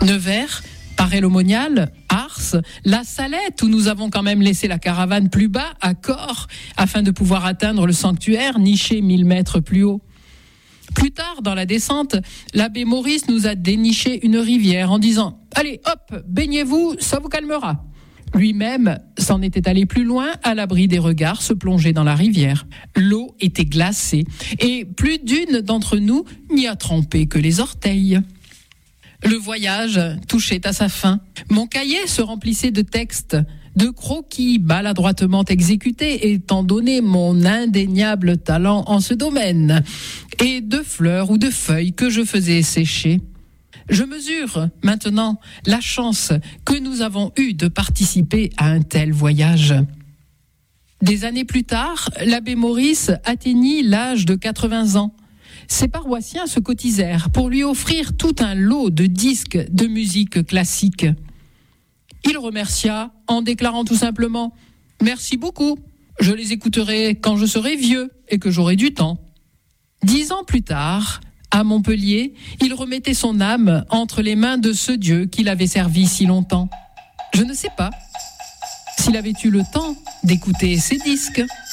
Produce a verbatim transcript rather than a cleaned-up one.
Nevers, Paray-le-Monial, Ars, La Salette, où nous avons quand même laissé la caravane plus bas, à Corps, afin de pouvoir atteindre le sanctuaire niché mille mètres plus haut. Plus tard, dans la descente, l'abbé Maurice nous a déniché une rivière en disant « Allez, hop, baignez-vous, ça vous calmera ». Lui-même s'en était allé plus loin, à l'abri des regards, se plonger dans la rivière. L'eau était glacée et plus d'une d'entre nous n'y a trempé que les orteils. Le voyage touchait à sa fin. Mon cahier se remplissait de textes, de croquis maladroitement exécutés, étant donné mon indéniable talent en ce domaine, et de fleurs ou de feuilles que je faisais sécher. Je mesure maintenant la chance que nous avons eue de participer à un tel voyage. Des années plus tard, l'abbé Maurice atteignit l'âge de quatre-vingts ans. Ses paroissiens se cotisèrent pour lui offrir tout un lot de disques de musique classique. Il remercia en déclarant tout simplement « Merci beaucoup, je les écouterai quand je serai vieux et que j'aurai du temps ». Dix ans plus tard, à Montpellier, il remettait son âme entre les mains de ce Dieu qu'il avait servi si longtemps. Je ne sais pas s'il avait eu le temps d'écouter ces disques.